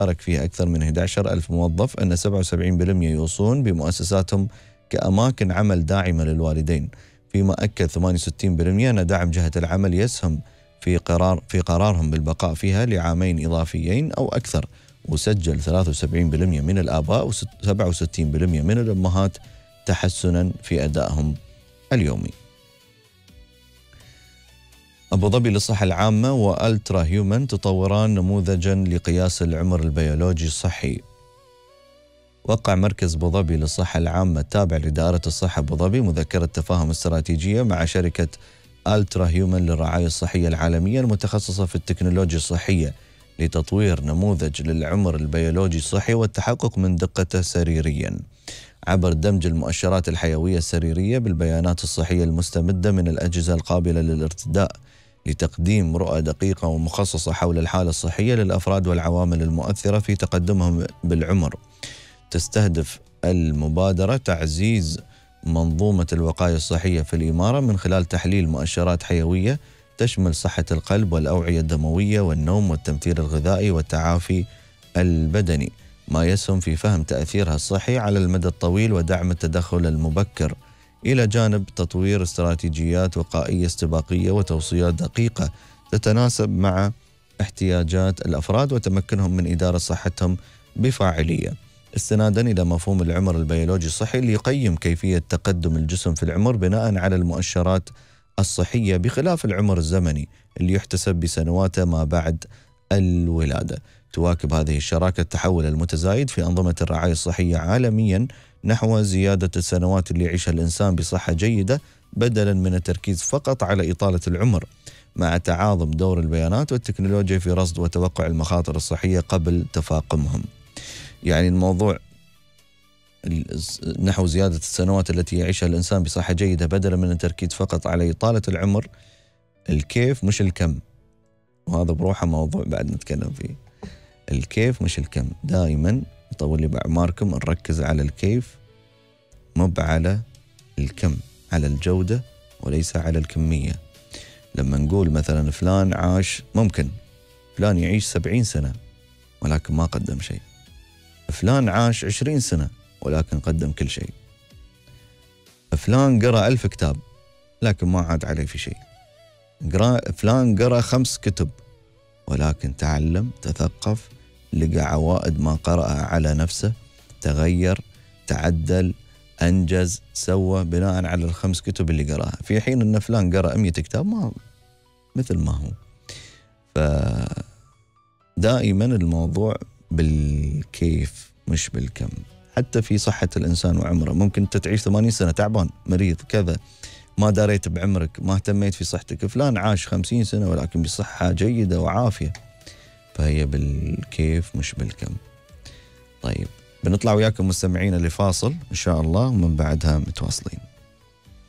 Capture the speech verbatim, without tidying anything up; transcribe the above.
شارك فيها أكثر من أحد عشر ألف موظف، أن سبعة وسبعين بالمئة يوصون بمؤسساتهم كأماكن عمل داعمة للوالدين، فيما أكد ثمانية وستين بالمئة أن دعم جهة العمل يسهم في قرار في قرارهم بالبقاء فيها لعامين إضافيين أو أكثر. وسجل ثلاثة وسبعين بالمئة من الآباء وسبعة وستين بالمئة من الأمهات تحسنا في أدائهم اليومي. أبو ظبي للصحة العامة وألترا هيومن تطوران نموذجا لقياس العمر البيولوجي الصحي. وقع مركز أبو ظبي للصحة العامة التابع لدائرة الصحة أبو ظبي مذكرة تفاهم استراتيجية مع شركة ألترا هيومن للرعاية الصحية العالمية المتخصصة في التكنولوجيا الصحية لتطوير نموذج للعمر البيولوجي الصحي والتحقق من دقته سريريا عبر دمج المؤشرات الحيوية السريرية بالبيانات الصحية المستمدة من الأجهزة القابلة للارتداء لتقديم رؤى دقيقة ومخصصة حول الحالة الصحية للأفراد والعوامل المؤثرة في تقدمهم بالعمر. تستهدف المبادرة تعزيز منظومة الوقاية الصحية في الإمارة من خلال تحليل مؤشرات حيوية تشمل صحة القلب والأوعية الدموية والنوم والتمثيل الغذائي والتعافي البدني، ما يسهم في فهم تأثيرها الصحي على المدى الطويل ودعم التدخل المبكر، إلى جانب تطوير استراتيجيات وقائية استباقية وتوصيات دقيقة تتناسب مع احتياجات الأفراد وتمكنهم من إدارة صحتهم بفاعلية، استنادا إلى مفهوم العمر البيولوجي الصحي اللي يقيم كيفية تقدم الجسم في العمر بناء على المؤشرات الصحية بخلاف العمر الزمني اللي يحتسب بسنواته ما بعد الولادة. تواكب هذه الشراكة التحول المتزايد في أنظمة الرعاية الصحية عالميا نحو زيادة السنوات اللي يعيشها الإنسان بصحة جيدة بدلا من التركيز فقط على إطالة العمر، مع تعاظم دور البيانات والتكنولوجيا في رصد وتوقع المخاطر الصحية قبل تفاقمهم. يعني الموضوع نحو زيادة السنوات التي يعيشها الإنسان بصحة جيدة بدلا من التركيز فقط على إطالة العمر، الكيف مش الكم، وهذا بروحه موضوع بعد نتكلم فيه. الكيف مش الكم، دائما طول لي بأعماركم نركز على الكيف مو على الكم، على الجودة وليس على الكمية. لما نقول مثلا فلان عاش، ممكن فلان يعيش سبعين سنة ولكن ما قدم شيء، فلان عاش عشرين سنة ولكن قدم كل شيء، فلان قرأ ألف كتاب لكن ما عاد عليه في شيء، فلان قرأ خمس كتب ولكن تعلم، تثقف، لقى عوائد ما قرأها على نفسه، تغير، تعدل، أنجز، سوى بناء على الخمس كتب اللي قرأها، في حين أن فلان قرأ مية كتاب ما مثل ما هو. فدائما الموضوع بالكيف مش بالكم. حتى في صحة الإنسان وعمره، ممكن أنت تعيش ثمانين سنة تعبان مريض كذا، ما داريت بعمرك، ما اهتميت في صحتك. فلان عاش خمسين سنة ولكن بصحة جيدة وعافية. فهي بالكيف مش بالكم. طيب بنطلع وياكم مستمعين لفاصل إن شاء الله ومن بعدها متواصلين.